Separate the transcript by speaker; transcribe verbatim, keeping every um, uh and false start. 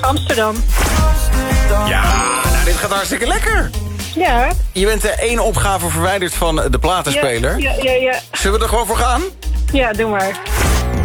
Speaker 1: Amsterdam.
Speaker 2: Ja, nou, dit gaat hartstikke lekker.
Speaker 1: Ja.
Speaker 2: Je bent er één opgave verwijderd van de platenspeler.
Speaker 1: Ja, ja, ja. Ja,
Speaker 2: Zullen we er gewoon voor gaan?
Speaker 1: ja doe maar.